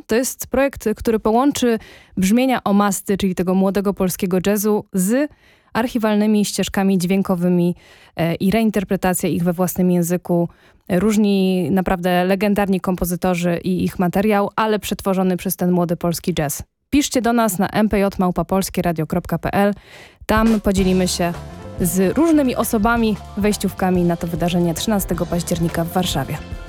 To jest projekt, który połączy brzmienia Omasty, czyli tego młodego polskiego jazzu, z archiwalnymi ścieżkami dźwiękowymi i reinterpretacja ich we własnym języku. Różni naprawdę legendarni kompozytorzy i ich materiał, ale przetworzony przez ten młody polski jazz. Piszcie do nas na mpj@polskieradio.pl. Tam podzielimy się z różnymi osobami wejściówkami na to wydarzenie 13 października w Warszawie.